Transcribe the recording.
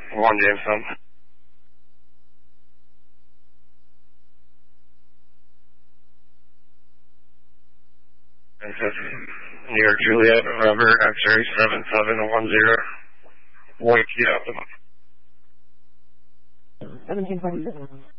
1 Jamestown. New York Juliet, November, X-ray 7710. Wake you up. 1747.